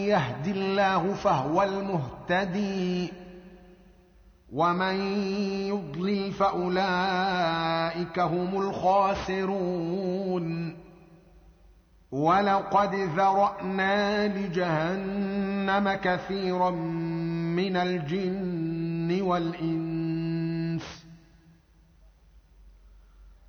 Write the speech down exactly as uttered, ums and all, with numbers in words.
يهد الله فهو المهتدي ومن يضلل فأولئك هم الخاسرون ولقد ذرأنا لجهنم كثيرا من الجن والإنس